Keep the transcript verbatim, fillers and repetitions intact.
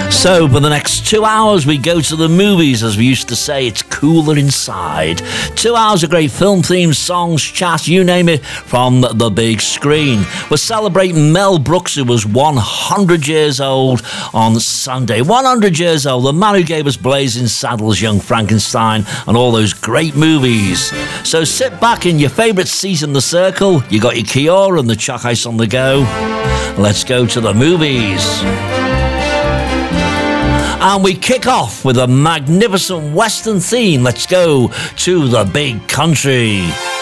So, for the next two hours, we go to the movies. As we used to say, it's cooler inside. Two hours of great film themes, songs, chat, you name it, from the big screen. We're celebrating Mel Brooks, who was one hundred years old on Sunday. one hundred years old, the man who gave us Blazing Saddles, Young Frankenstein, and all those great movies. So sit back in your favourite seat in the circle. You got your Kia and the chalk ice on the go. Let's go to the movies. And we kick off with a magnificent Western theme. Let's go to the big country.